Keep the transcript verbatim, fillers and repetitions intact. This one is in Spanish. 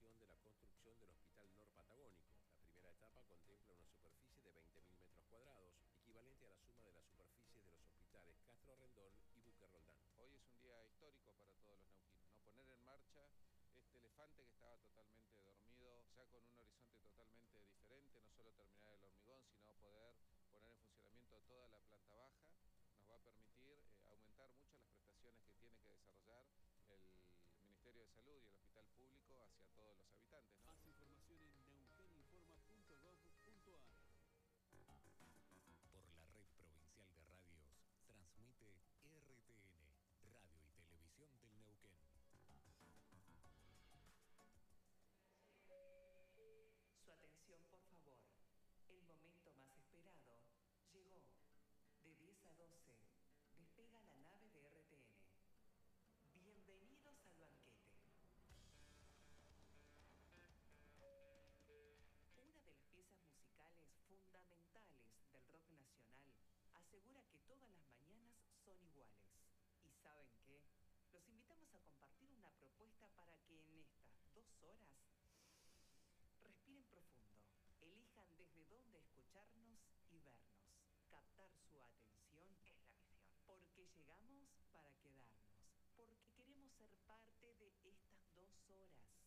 inauguración de la construcción del Hospital Norpatagónico. La primera etapa contempla una superficie de veinte mil metros cuadrados, equivalente a la suma de las superficies de los hospitales Castro Rendón y Buque Roldán. Hoy es un día histórico para todos los neuquinos, ¿no? Poner en marcha este elefante que estaba totalmente dormido, ya con un horizonte totalmente diferente, no solo terminar el hormigón, sino poder poner en funcionamiento toda la planta baja, nos va a permitir eh, aumentar mucho las prestaciones que tiene que desarrollar el Ministerio de Salud y el Hospital Público hacia todos los habitantes, ¿no? Más información en neuqueninforma punto gov punto ar. Por la red provincial de radios, transmite R T N, Radio y Televisión del Neuquén. Su atención, por favor. El momento más esperado llegó. De diez a doce, despega la nave de R T N. Bienvenidos al banquete. Una de las piezas musicales fundamentales del rock nacional asegura que todas las mañanas son iguales. ¿Y saben qué? Los invitamos a compartir una propuesta para que en estas dos horas respiren profundo, elijan desde dónde escucharnos y vernos. Captar su atención es la misión. Porque llegamos para quedarnos. Porque queremos ser parte de estas dos horas.